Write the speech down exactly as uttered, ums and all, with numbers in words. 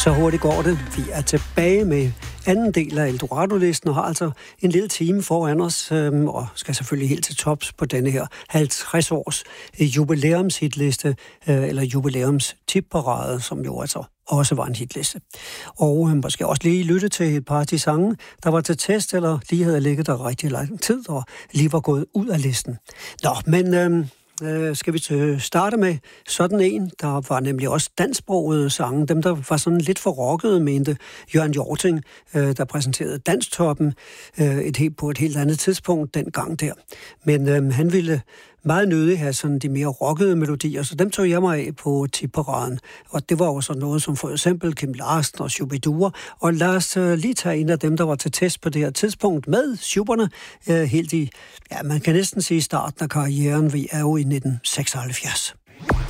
Så hurtigt går det. Vi er tilbage med anden del af Eldorado-listen og har altså en lille time foran os, øhm, og skal selvfølgelig helt til tops på denne her halvtreds års jubilæumshitliste, øh, eller jubilæumstipparade, som jo altså også var en hitliste. Og øh, måske også lige lytte til et par af de sange, der var til test, eller lige havde ligget der rigtig lang tid, og lige var gået ud af listen. Nå, men... Øh, Uh, skal vi starte med sådan en, der var nemlig også dansksprogede sange, dem der var sådan lidt for rockede, mente Jørgen Hjorting, uh, der præsenterede Danstoppen uh, et helt, på et helt andet tidspunkt dengang der. Men uh, han ville meget nødig have sådan de mere rockede melodier, så dem tog jeg mig af på tipparaden. Og det var jo sådan noget som for eksempel Kim Larsen og Shubidua. Og lad os uh, lige tage en af dem, der var til test på det her tidspunkt med Schuberne, uh, helt i, ja, man kan næsten sige starten af karrieren. Vi er jo i nitten seksoghalvfjerds.